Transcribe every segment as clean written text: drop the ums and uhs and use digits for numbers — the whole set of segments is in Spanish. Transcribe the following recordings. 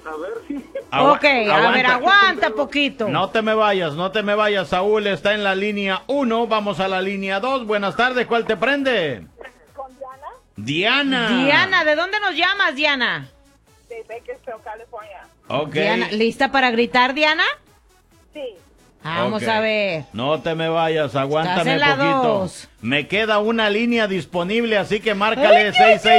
Ok, a ver, aguanta poquito. No te me vayas, Saúl está en la línea 1, vamos a la línea 2. Buenas tardes, ¿cuál te prende? ¿Con Diana? Diana. Diana, ¿de dónde nos llamas, Diana? De Bakersfield, California. Ok. Diana, ¿lista para gritar, Diana? Sí. Vamos Ok. a ver. No te me vayas, Estás aguántame en la poquito. 2. Me queda una línea disponible, así que márcale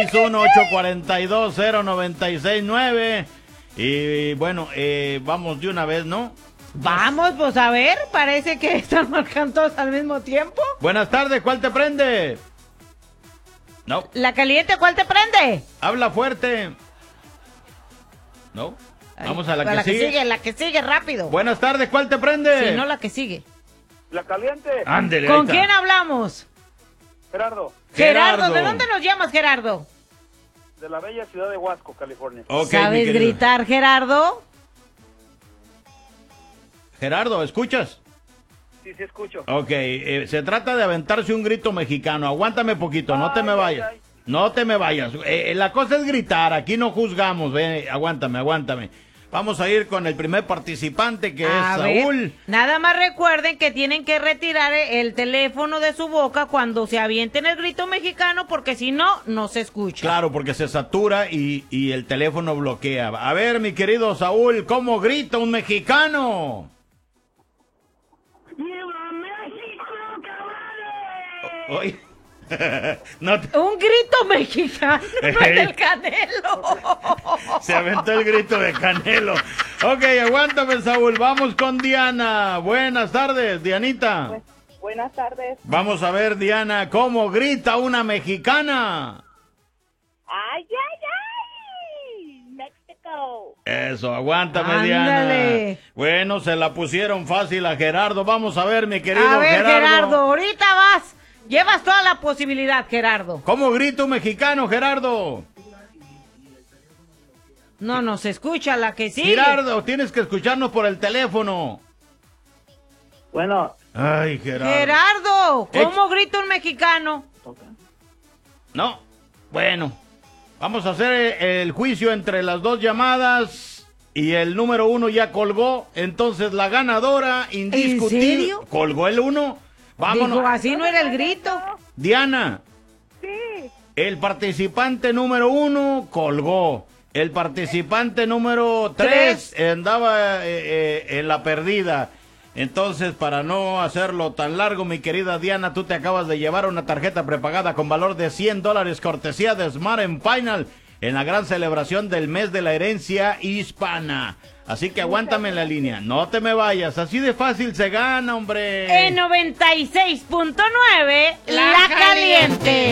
661-842-0969. Y bueno, vamos de una vez, ¿no? Vamos, pues a ver, parece que están marcando todos al mismo tiempo. Buenas tardes, ¿cuál te prende? No, ¿La caliente cuál te prende? habla fuerte. No, vamos a la que sigue. La que sigue, rápido. Buenas tardes, ¿cuál te prende? Si no, la que sigue. La caliente. Ándele, ¿Con ahí está. quién hablamos? Gerardo, Gerardo, ¿de dónde nos llamas, Gerardo? de la bella ciudad de Huasco, California. Ok, mi ¿Sabes querido. gritar, Gerardo? Gerardo, ¿escuchas? Sí, sí escucho. Ok, se trata de aventarse un grito mexicano. Aguántame poquito, no te me Ay, vayas. ay, ay. No te me vayas. La cosa es gritar, aquí no juzgamos. Aguántame. Vamos a ir con el primer participante que es Saúl. Nada más recuerden que tienen que retirar el teléfono de su boca cuando se avienten el grito mexicano, porque si no, no se escucha. Claro, porque se satura y el teléfono bloquea. A ver, mi querido Saúl, ¿cómo grita un mexicano? ¡Viva México, cabrones! Oye, no te- Un grito mexicano, no es del Canelo. Se aventó el grito de Canelo. Ok, aguántame, Saúl. Vamos con Diana. Buenas tardes, Dianita. Buenas tardes. Vamos a ver, Diana, cómo grita una mexicana. ¡Ay, ay, ay! ¡México! Eso, aguántame, Ándale. Diana. Bueno, se la pusieron fácil a Gerardo. Vamos a ver, mi querido A ver, Gerardo. Gerardo, ahorita vas. Llevas toda la posibilidad, Gerardo. ¿Cómo grita un mexicano, Gerardo? No se escucha la que sigue. Gerardo, tienes que escucharnos por el teléfono. Bueno, Ay, Gerardo. Gerardo, ¿cómo grita un mexicano? No, bueno. Vamos a hacer el juicio entre las dos llamadas. Y el número 1 ya colgó. Entonces la ganadora indiscutible. ¿En serio? ¿Colgó el 1? Vámonos. Dijo, así no era el grito. Diana, Sí. el participante número 1 colgó. El participante número 3 andaba en la perdida. Entonces, para no hacerlo tan largo, mi querida Diana, tú te acabas de llevar una tarjeta prepagada con valor de $100, cortesía de Smart & Final, en la gran celebración del mes de la herencia hispana. Así que aguántame en la línea, no te me vayas, así de fácil se gana, hombre. En 96.9, La Caliente.